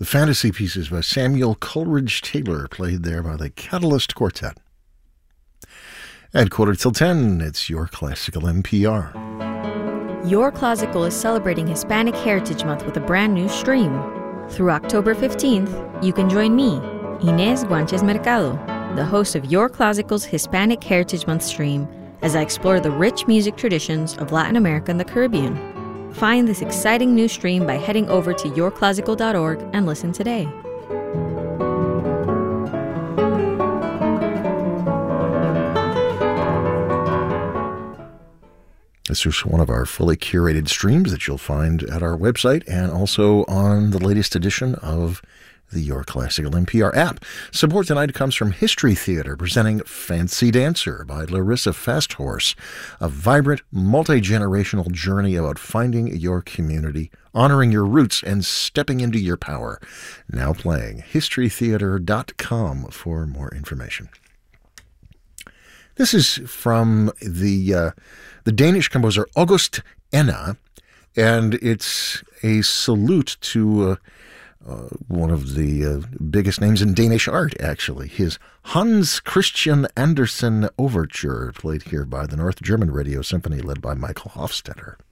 The fantasy pieces by Samuel Coleridge Taylor, played there by the Catalyst Quartet. At 9:45, it's Your Classical NPR. Your Classical is celebrating Hispanic Heritage Month with a brand new stream. Through October 15th, you can join me, Inés Guanches Mercado, the host of Your Classical's Hispanic Heritage Month stream, as I explore the rich music traditions of Latin America and the Caribbean. Find this exciting new stream by heading over to yourclassical.org and listen today. This is one of our fully curated streams that you'll find at our website and also on the latest edition of the Your Classical NPR app. Support tonight comes from History Theater, presenting Fancy Dancer by Larissa Fasthorse, a vibrant, multi-generational journey about finding your community, honoring your roots, and stepping into your power. Now playing, historytheater.com for more information. This is from the Danish composer August Enna, and it's a salute to one of the biggest names in Danish art, actually. His Hans Christian Andersen Overture, played here by the North German Radio Symphony, led by Michael Hofstetter.